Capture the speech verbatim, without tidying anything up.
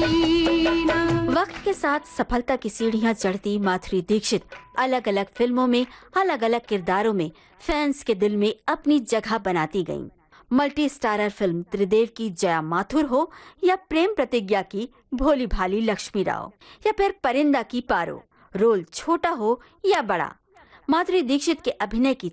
वक्त के साथ सफलता की सीढ़ियां चढ़ती माधुरी दीक्षित अलग अलग फिल्मों में अलग अलग किरदारों में फैंस के दिल में अपनी जगह बनाती गईं। मल्टी स्टारर फिल्म त्रिदेव की जया माथुर हो या प्रेम प्रतिज्ञा की भोली भाली लक्ष्मी राव या फिर परिंदा की पारो, रोल छोटा हो या बड़ा, माधुरी दीक्षित के अभिनय की